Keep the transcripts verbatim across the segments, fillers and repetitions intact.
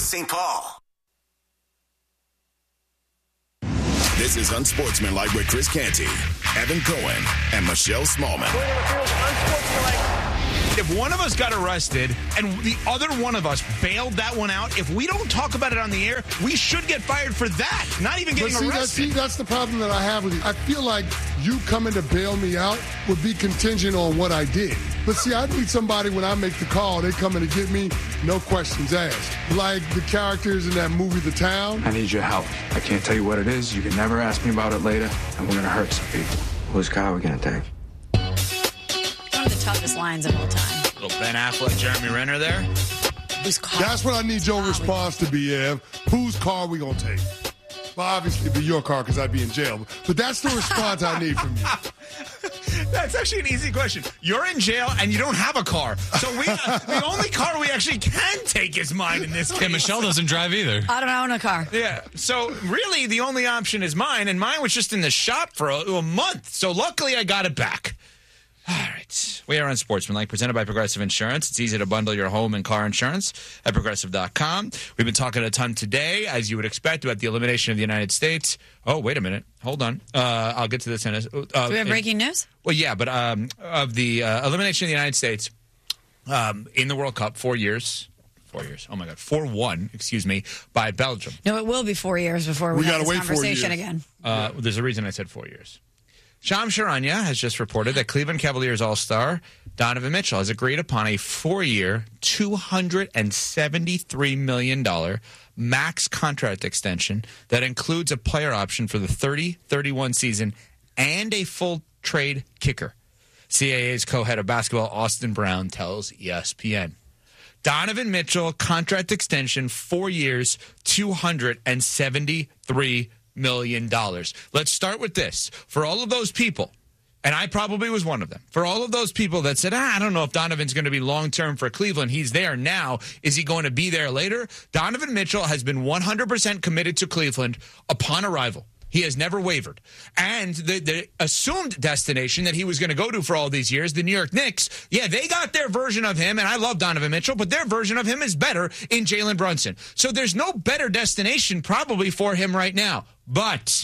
Saint Paul. This is Unsportsmanlike with Chris Canty, Evan Cohen, and Michelle Smallman. If one of us got arrested and the other one of us bailed that one out, if we don't talk about it on the air, we should get fired for that. Not even getting but see, arrested. That's, see, that's the problem that I have with you. I feel like you coming to bail me out would be contingent on what I did. But see, I need somebody when I make the call, they coming to get me, no questions asked. Like the characters in that movie, The Town. I need your help. I can't tell you what it is. You can never ask me about it later, and we're going to hurt some people. Whose car are we going to take? One of the toughest lines of all time. Little Ben Affleck, Jeremy Renner there. Whose car? That's what I need your response to be, Ev. Whose car we going to take? Well, obviously, it'd be your car because I'd be in jail. But that's the response I need from you. That's actually an easy question. You're in jail and you don't have a car. So we uh, the only car we actually can take is mine in this case. And Michelle doesn't drive either. I don't own a car. Yeah. So really the only option is mine, and mine was just in the shop for a, a month. So luckily I got it back. All right. We are on Sportsmanlike, presented by Progressive Insurance. It's easy to bundle your home and car insurance at Progressive dot com. We've been talking a ton today, as you would expect, about the elimination of the United States. Oh, wait a minute. Hold on. Uh, I'll get to this in a... Uh, Do we have breaking news? Well, yeah, but um, of the uh, elimination of the United States um, in the World Cup, four years... Four years. Oh, my God. four one, excuse me, by Belgium. No, it will be four years before we, We have gotta this wait four conversation years. again. Uh, there's a reason I said four years. Shams Charania has just reported that Cleveland Cavaliers All-Star Donovan Mitchell has agreed upon a four-year, two hundred seventy-three million dollars max contract extension that includes a player option for the thirty thirty-one season and a full trade kicker. C A A's co-head of basketball, Austin Brown, tells E S P N. Donovan Mitchell, contract extension, four years, two hundred seventy-three million dollars. Let's start with this. For all of those people, and I probably was one of them, for all of those people that said, ah, I don't know if Donovan's going to be long-term for Cleveland. He's there now. Is he going to be there later? Donovan Mitchell has been one hundred percent committed to Cleveland upon arrival. He has never wavered. And the, the assumed destination that he was going to go to for all these years, the New York Knicks, yeah, they got their version of him, and I love Donovan Mitchell, but their version of him is better in Jalen Brunson. So there's no better destination probably for him right now. But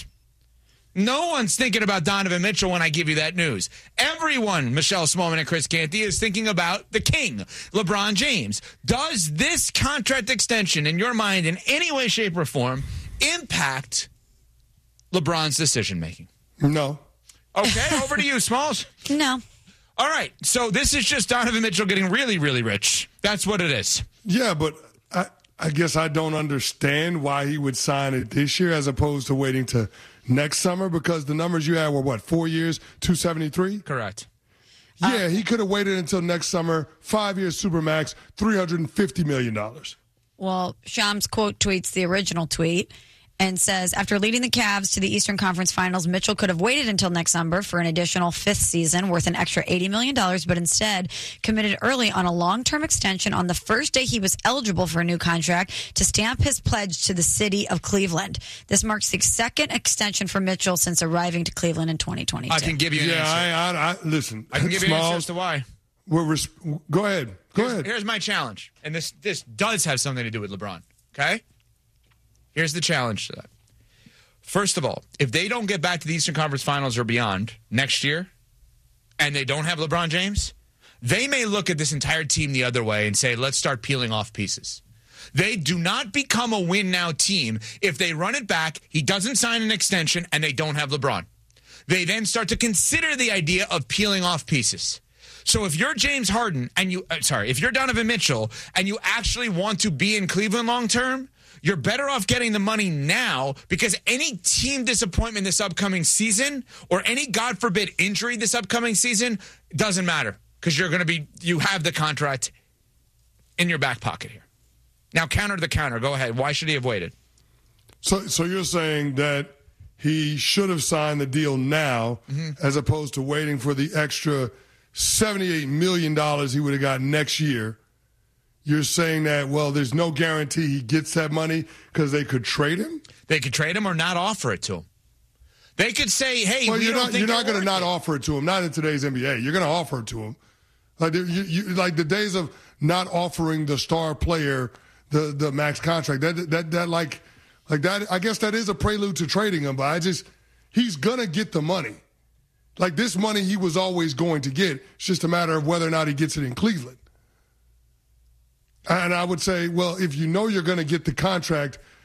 no one's thinking about Donovan Mitchell when I give you that news. Everyone, Michelle Smallman and Chris Canty, is thinking about the king, LeBron James. Does this contract extension, in your mind, in any way, shape, or form, impact LeBron's decision-making? No. Okay, over to you, Smalls. No. All right, so this is just Donovan Mitchell getting really, really rich. That's what it is. Yeah, but I, I guess I don't understand why he would sign it this year as opposed to waiting to next summer, because the numbers you had were, what, four years, two seventy-three? Correct. Yeah, he could have waited until next summer, five years Supermax, three hundred fifty million dollars. Well, Shams quote tweets the original tweet and says, after leading the Cavs to the Eastern Conference Finals, Mitchell could have waited until next summer for an additional fifth season worth an extra eighty million dollars, but instead committed early on a long-term extension on the first day he was eligible for a new contract to stamp his pledge to the city of Cleveland. This marks the second extension for Mitchell since arriving to Cleveland in twenty twenty-two. I can give you an Yeah, answer. I, I, I listen. I can give you an Smalls, answer as to why. We're res- go ahead. Go Here's, ahead. here's my challenge, and this this does have something to do with LeBron, okay? Here's the challenge to that. First of all, if they don't get back to the Eastern Conference Finals or beyond next year, and they don't have LeBron James, they may look at this entire team the other way and say, let's start peeling off pieces. They do not become a win-now team if they run it back, he doesn't sign an extension, and they don't have LeBron. They then start to consider the idea of peeling off pieces. So if you're James Harden and you, uh, sorry, if you're Donovan Mitchell and you actually want to be in Cleveland long-term, you're better off getting the money now, because any team disappointment this upcoming season or any, God forbid, injury this upcoming season doesn't matter, because you're going to be, you have the contract in your back pocket here. Now, counter to the counter. Go ahead. Why should he have waited? So, so you're saying that he should have signed the deal now, mm-hmm. as opposed to waiting for the extra seventy-eight million dollars he would have got next year. You're saying that, well, there's no guarantee he gets that money because they could trade him? They could trade him or not offer it to him. They could say, hey, well, we you're don't not, think you're not going to not it. offer it to him. Not in today's N B A. You're going to offer it to him. Like, you, you, like the days of not offering the star player the the max contract. That that that like like that. I guess that is a prelude to trading him. But I just he's gonna get the money. Like this money he was always going to get. It's just a matter of whether or not he gets it in Cleveland. And I would say, well, if you know you're going to get the contract,